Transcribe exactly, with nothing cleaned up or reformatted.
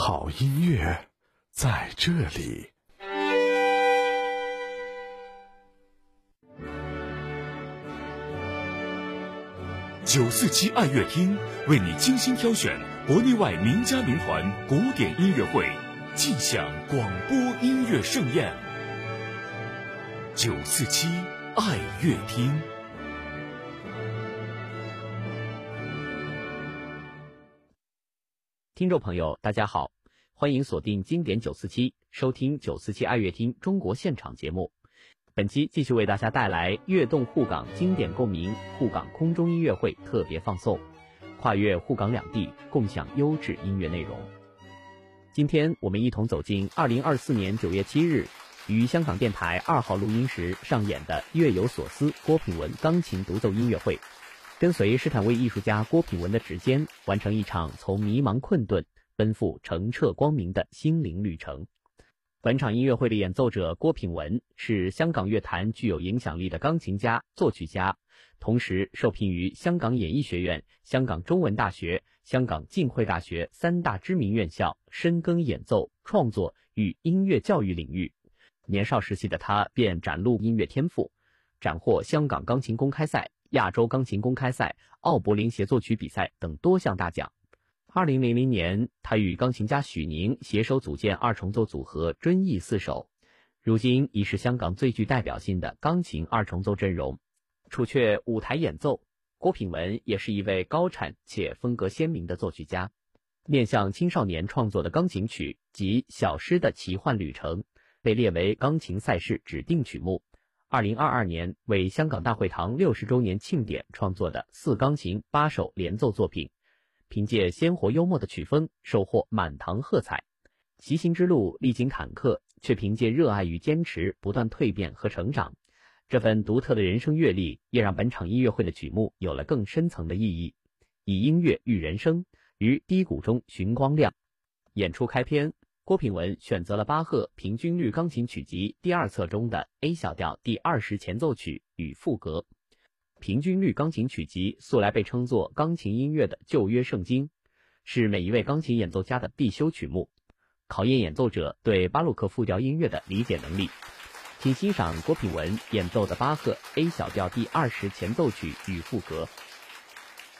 好音乐在这里。九四七爱乐厅为你精心挑选国内外名家名团古典音乐会，尽享广播音乐盛宴。九四七爱乐厅。 听众朋友大家好，欢迎锁定经典九四七，收听九四七爱乐厅中国现场节目。本期继续为大家带来悦动沪港经典共鸣沪港空中音乐会特别放送，跨越沪港两地，共享优质音乐内容。今天我们一同走进二零二四年九月七日于香港电台二号录音室上演的月有所思郭品文钢琴独奏音乐会，跟随斯坦威艺术家郭品文的指尖，完成一场从迷茫困顿奔赴澄澈光明的心灵旅程。本场音乐会的演奏者郭品文是香港乐坛具有影响力的钢琴家、作曲家，同时受聘于香港演艺学院、香港中文大学、香港浸会大学三大知名院校，深耕演奏、创作与音乐教育领域。年少时期的他便展露音乐天赋，斩获香港钢琴公开赛、亚洲钢琴公开赛、奥柏林协奏曲比赛等多项大奖。二零零零年，他与钢琴家许宁携手组建二重奏组合遵义四手，如今已是香港最具代表性的钢琴二重奏阵容。除却舞台演奏，郭品文也是一位高产且风格鲜明的作曲家。面向青少年创作的钢琴曲及小诗的奇幻旅程被列为钢琴赛事指定曲目。二零二二年为香港大会堂六十周年庆典创作的四钢琴八首连奏作品，凭借鲜活幽默的曲风收获满堂喝彩。骑行之路历经坎坷，却凭借热爱与坚持不断蜕变和成长。这份独特的人生阅历也让本场音乐会的曲目有了更深层的意义，以音乐喻人生，于低谷中寻光亮。演出开篇，郭品文选择了巴赫平均律钢琴曲集第二册中的 A 小调第二十前奏曲与赋格。平均律钢琴曲集素来被称作钢琴音乐的旧约圣经，是每一位钢琴演奏家的必修曲目，考验演奏者对巴洛克复调音乐的理解能力。请欣赏郭品文演奏的巴赫 A 小调第二十前奏曲与赋格。